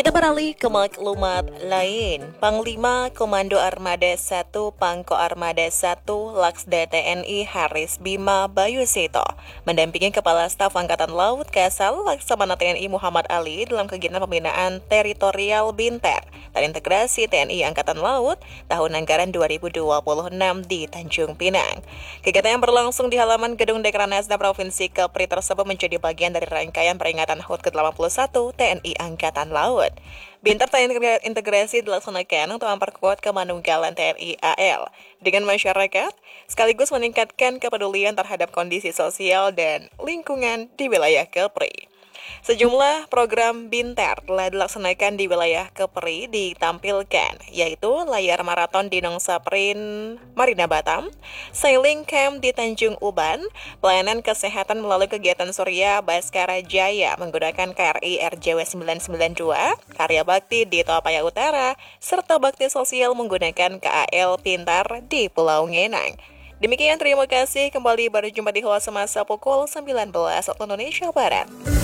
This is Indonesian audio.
Kita beralih ke maklumat lain. Panglima Komando Armada 1 Pangko Armada 1 Laksda TNI Haris Bima Bayusito mendampingi Kepala Staf Angkatan Laut Kasal Laksamana TNI Muhammad Ali dalam kegiatan pembinaan teritorial Binter dan integrasi TNI Angkatan Laut tahun anggaran 2026 di Tanjung Pinang. Kegiatan yang berlangsung di halaman Gedung Dekranasda Provinsi Kepri tersebut menjadi bagian dari rangkaian peringatan HUT ke-81 TNI Angkatan Laut. Binter integrasi dilaksanakan untuk memperkuat kemanunggalan TNI AL dengan masyarakat, sekaligus meningkatkan kepedulian terhadap kondisi sosial dan lingkungan di wilayah Kepri. Sejumlah program Binter telah dilaksanakan di wilayah Kepri ditampilkan, yaitu layar maraton di Nongsaprin Marina Batam, sailing camp di Tanjung Uban, pelayanan kesehatan melalui kegiatan Surya Baskara Jaya menggunakan KRI RJW 992, karya bakti di Toapaya Utara, serta bakti sosial menggunakan KAL Pintar di Pulau Ngenang. Demikian, terima kasih. Kembali berjumpa di Hoa Semasa pukul 19 waktu Indonesia Barat.